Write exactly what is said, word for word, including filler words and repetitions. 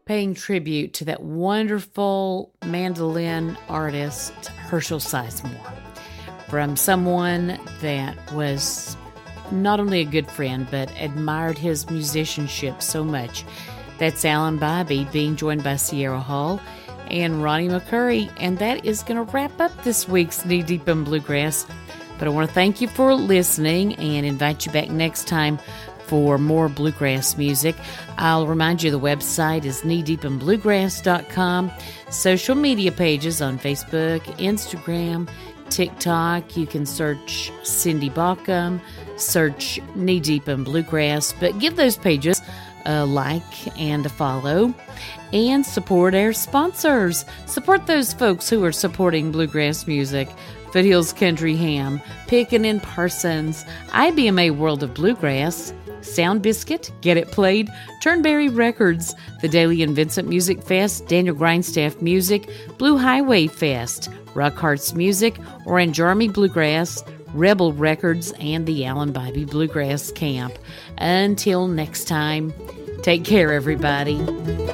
paying tribute to that wonderful mandolin artist, Herschel Sizemore, from someone that was not only a good friend, but admired his musicianship so much. That's Alan Bibey, being joined by Sierra Hall and Ronnie McCurry. And that is going to wrap up this week's Knee Deep in Bluegrass. But I want to thank you for listening and invite you back next time for more bluegrass music. I'll remind you the website is knee deep in bluegrass dot com. Social media pages on Facebook, Instagram, TikTok. You can search Cindy Baucom, search Knee Deep in Bluegrass, but give those pages a like and a follow, and support our sponsors. Support those folks who are supporting bluegrass music. Foothills Country Ham, Pickin' and Parsons, I B M A World of Bluegrass, Sound Biscuit, Get It Played, Turnberry Records, the Daily and Vincent Music Fest, Daniel Grindstaff Music, Blue Highway Fest, Rock Hearts Music, Orange Army Bluegrass, Rebel Records, and the Alan Bibey Bluegrass Camp. Until next time, take care, everybody.